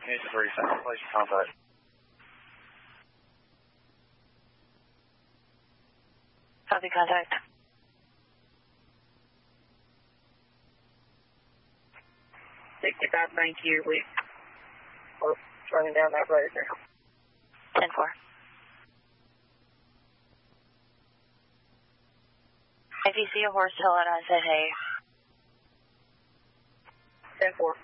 Communication 37, place your contact. Copy contact. 65, thank you. We're running down that road now. 10-4. If you see a horse, tell it I said hey. 10-4.